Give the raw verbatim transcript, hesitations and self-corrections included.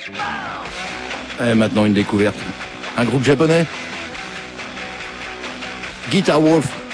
Et maintenant une découverte. Un groupe japonais, Guitar Wolf.